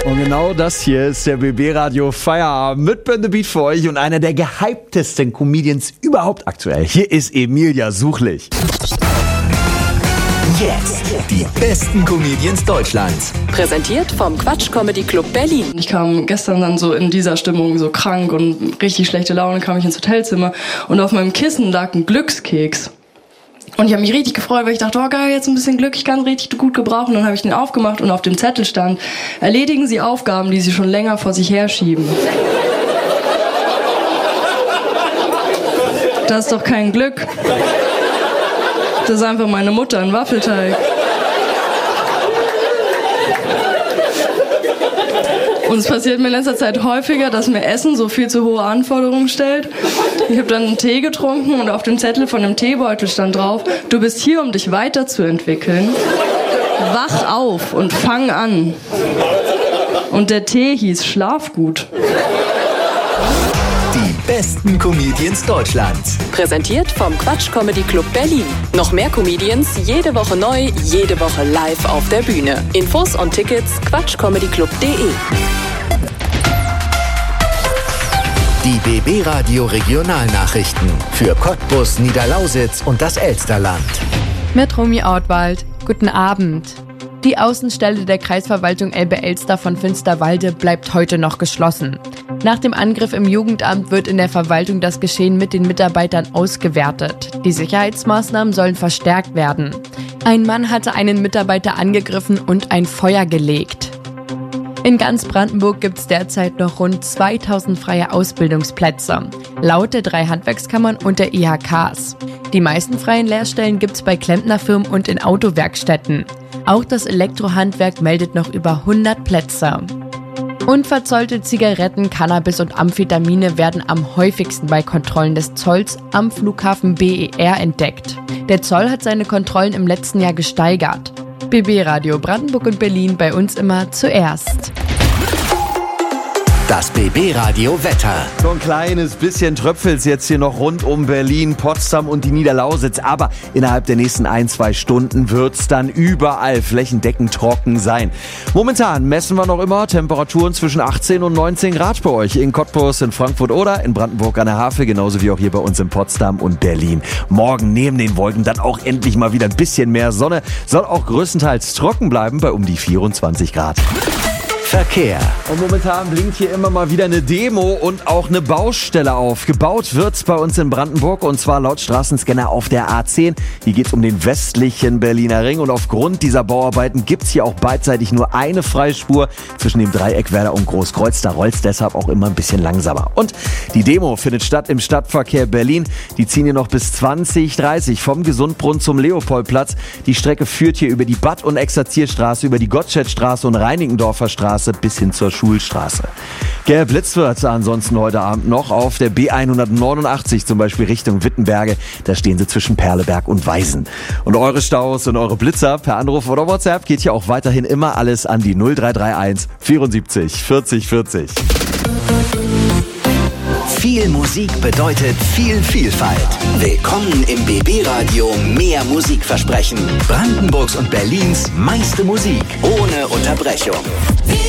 Und genau das hier ist der BB Radio Feierabend mit Burn the Beat für euch und einer der gehyptesten Comedians überhaupt aktuell. Hier ist Emilia Suchlich. Jetzt die besten Comedians Deutschlands. Präsentiert vom Quatsch Comedy Club Berlin. Ich kam gestern dann so in dieser Stimmung, so krank und richtig schlechte Laune, kam ich ins Hotelzimmer und auf meinem Kissen lag ein Glückskeks. Und ich habe mich richtig gefreut, weil ich dachte, oh geil, jetzt ein bisschen Glück, ich kann richtig gut gebrauchen. Und dann habe ich den aufgemacht und auf dem Zettel stand: Erledigen Sie Aufgaben, die Sie schon länger vor sich herschieben. Das ist doch kein Glück. Das ist einfach meine Mutter, ein Waffelteig. Und es passiert mir in letzter Zeit häufiger, dass mir Essen so viel zu hohe Anforderungen stellt. Ich habe dann einen Tee getrunken und auf dem Zettel von dem Teebeutel stand drauf: Du bist hier, um dich weiterzuentwickeln. Wach auf und fang an. Und der Tee hieß Schlafgut. Die besten Comedians Deutschlands. Präsentiert vom Quatsch Comedy Club Berlin. Noch mehr Comedians, jede Woche neu, jede Woche live auf der Bühne. Infos und Tickets quatschcomedyclub.de. Die BB Radio Regionalnachrichten für Cottbus, Niederlausitz und das Elsterland. Mit Romy Ortwald. Guten Abend. Die Außenstelle der Kreisverwaltung Elbe-Elster von Finsterwalde bleibt heute noch geschlossen. Nach dem Angriff im Jugendamt wird in der Verwaltung das Geschehen mit den Mitarbeitern ausgewertet. Die Sicherheitsmaßnahmen sollen verstärkt werden. Ein Mann hatte einen Mitarbeiter angegriffen und ein Feuer gelegt. In ganz Brandenburg gibt es derzeit noch rund 2000 freie Ausbildungsplätze, laut der 3 Handwerkskammern und der IHKs. Die meisten freien Lehrstellen gibt es bei Klempnerfirmen und in Autowerkstätten. Auch das Elektrohandwerk meldet noch über 100 Plätze. Unverzollte Zigaretten, Cannabis und Amphetamine werden am häufigsten bei Kontrollen des Zolls am Flughafen BER entdeckt. Der Zoll hat seine Kontrollen im letzten Jahr gesteigert. BB Radio Brandenburg und Berlin, bei uns immer zuerst. Das BB Radio Wetter. So ein kleines bisschen tröpfelt's jetzt hier noch rund um Berlin, Potsdam und die Niederlausitz. Aber innerhalb der nächsten 1-2 Stunden wird's dann überall flächendeckend trocken sein. Momentan messen wir noch immer Temperaturen zwischen 18 und 19 Grad bei euch. In Cottbus, in Frankfurt oder in Brandenburg an der Havel, genauso wie auch hier bei uns in Potsdam und Berlin. Morgen neben den Wolken dann auch endlich mal wieder ein bisschen mehr Sonne. Soll auch größtenteils trocken bleiben bei um die 24 Grad. Verkehr. Und momentan blinkt hier immer mal wieder eine Demo und auch eine Baustelle auf. Gebaut wird's bei uns in Brandenburg und zwar laut Straßenscanner auf der A10. Hier geht's um den westlichen Berliner Ring und aufgrund dieser Bauarbeiten gibt's hier auch beidseitig nur eine Freispur zwischen dem Dreieck Werder und Großkreuz. Da rollt's deshalb auch immer ein bisschen langsamer. Und die Demo findet statt im Stadtverkehr Berlin. Die ziehen hier noch bis 2030 vom Gesundbrunnen zum Leopoldplatz. Die Strecke führt hier über die Bad- und Exerzierstraße, über die Gottschedstraße und Reinickendorfer Straße bis hin zur Schulstraße. Geblitzt wird ansonsten heute Abend noch auf der B189, zum Beispiel Richtung Wittenberge. Da stehen sie zwischen Perleberg und Weisen. Und eure Staus und eure Blitzer per Anruf oder WhatsApp geht hier auch weiterhin immer alles an die 0331 74 40 40. Viel Musik bedeutet viel Vielfalt. Willkommen im BB Radio Mehr Musikversprechen. Brandenburgs und Berlins meiste Musik ohne Unterbrechung.